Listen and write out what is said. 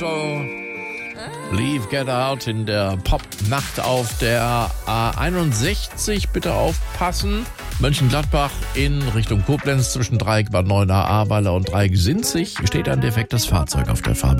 Auto. Leave, Get Out in der Pop-Nacht auf der A61. Bitte aufpassen. Mönchengladbach in Richtung Koblenz zwischen Dreieck Bad Neuenahr, Ahrweiler und Dreieck Sinzig steht ein defektes Fahrzeug auf der Fahrbahn.